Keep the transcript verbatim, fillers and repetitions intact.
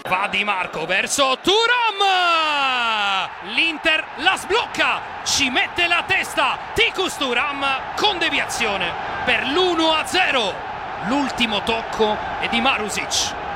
Va Di Marco verso Thuram, l'Inter la sblocca, ci mette la testa Tikus Thuram con deviazione per l'uno a zero. L'ultimo tocco è di Marusic.